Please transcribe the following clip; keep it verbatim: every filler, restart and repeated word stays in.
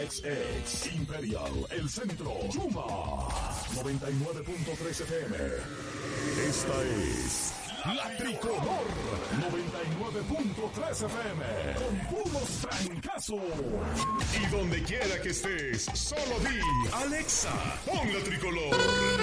X X, Imperial, El Centro, Chuma, noventa y nueve punto tres F M. Esta es La Tricolor, noventa y nueve punto tres F M, con puros francazos. Y donde quiera que estés, solo di, Alexa, pon La Tricolor.